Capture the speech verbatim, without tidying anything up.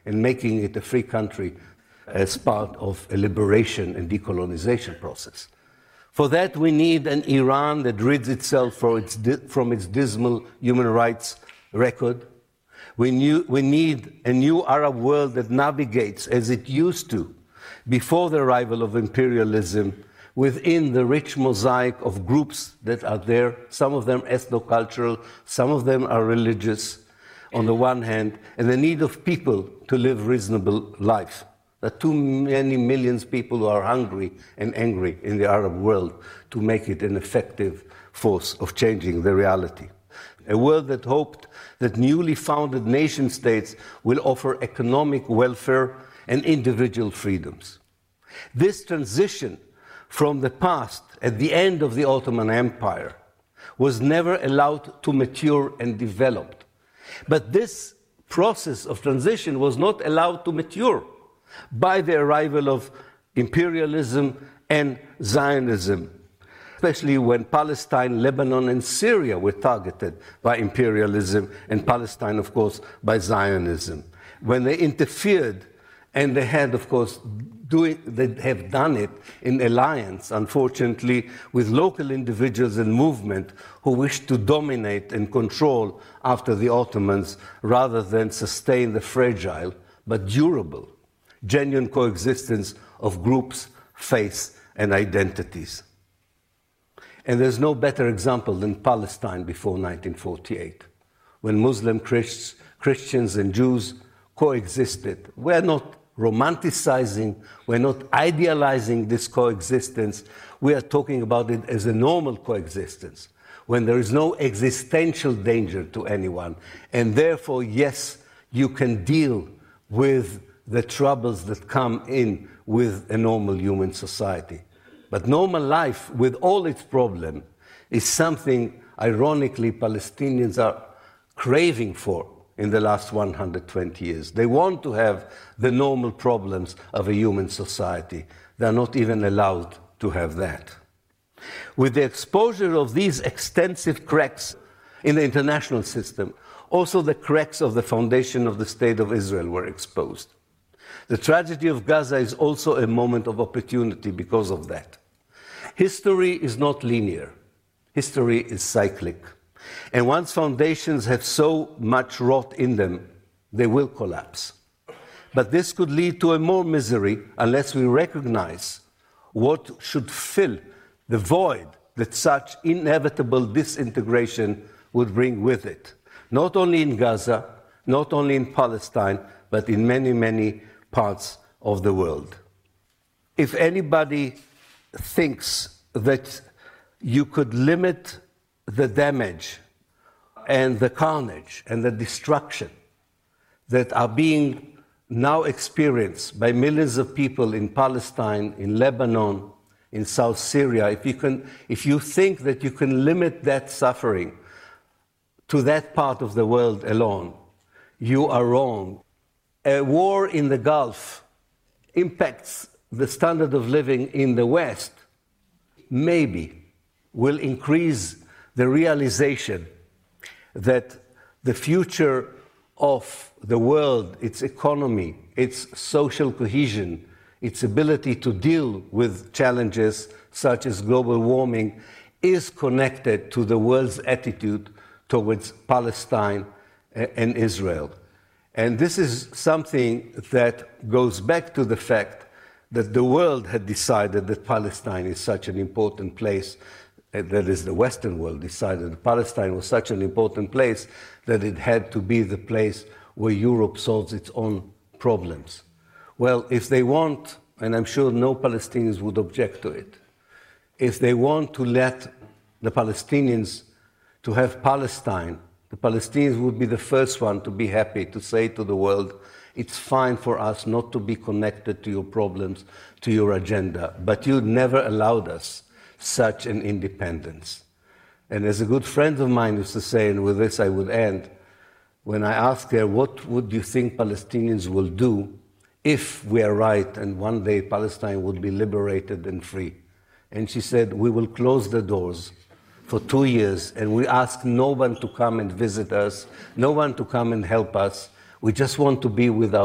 and making it a free country as part of a liberation and decolonization process. For that, we need an Iran that rids itself from its, from its dismal human rights record. We, knew, we need a new Arab world that navigates, as it used to, before the arrival of imperialism, within the rich mosaic of groups that are there, some of them ethno-cultural, some of them are religious, on the one hand, and the need of people to live reasonable life. There are too many millions of people who are hungry and angry in the Arab world to make it an effective force of changing the reality. A world that hoped that newly founded nation states will offer economic welfare and individual freedoms. This transition from the past at the end of the Ottoman Empire was never allowed to mature and develop. But this process of transition was not allowed to mature by the arrival of imperialism and Zionism, especially when Palestine, Lebanon, and Syria were targeted by imperialism, and Palestine, of course, by Zionism. When they interfered, and they had, of course, doing, they have done it in alliance, unfortunately, with local individuals and movement who wished to dominate and control after the Ottomans, rather than sustain the fragile but durable, genuine coexistence of groups, faiths, and identities. And there's no better example than Palestine before nineteen forty-eight, when Muslim Christ, Christians and Jews coexisted. We're not romanticizing, we're not idealizing this coexistence. We are talking about it as a normal coexistence, when there is no existential danger to anyone. And therefore, yes, you can deal with the troubles that come in with a normal human society. But normal life, with all its problems, is something, ironically, Palestinians are craving for in the last one hundred twenty years. They want to have the normal problems of a human society. They are not even allowed to have that. With the exposure of these extensive cracks in the international system, also the cracks of the foundation of the State of Israel were exposed. The tragedy of Gaza is also a moment of opportunity because of that. History is not linear. History is cyclic. And once foundations have so much rot in them, they will collapse. But this could lead to a more misery unless we recognize what should fill the void that such inevitable disintegration would bring with it. Not only in Gaza, not only in Palestine, but in many, many parts of the world. If anybody thinks that you could limit the damage and the carnage and the destruction that are being now experienced by millions of people in Palestine, in Lebanon, in South Syria, if you can, if you think that you can limit that suffering to that part of the world alone, you are wrong. A war in the Gulf impacts the standard of living in the West, maybe will increase the realization that the future of the world, its economy, its social cohesion, its ability to deal with challenges such as global warming is connected to the world's attitude towards Palestine and Israel. And this is something that goes back to the fact that the world had decided that Palestine is such an important place, that is, the Western world decided that Palestine was such an important place that it had to be the place where Europe solves its own problems. Well, if they want, and I'm sure no Palestinians would object to it, if they want to let the Palestinians to have Palestine, the Palestinians would be the first one to be happy to say to the world, it's fine for us not to be connected to your problems, to your agenda, but you never allowed us such an independence. And as a good friend of mine used to say, and with this I would end, when I asked her, what would you think Palestinians will do if we are right and one day Palestine would be liberated and free? And she said, we will close the doors for two years and we ask no one to come and visit us, no one to come and help us. We just want to be with our